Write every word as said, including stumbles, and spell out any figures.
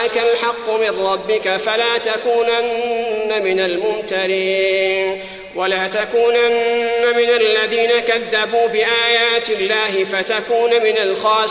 الحق من ربك فلا تكونن من الممترين ولا تكونن من الذين كذبوا بآيات الله فتكون من الخاسرين.